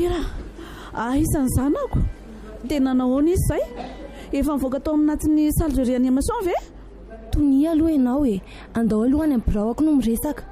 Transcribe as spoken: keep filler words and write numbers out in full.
Vera, ah isan'ny zanako. Tena nahoana izy zay? Efa mivoaka tao aminatin'ny salle de réanimation ve? Tonia aloha ianao e. Andao aloha any amin'ny biraoko no miresaka.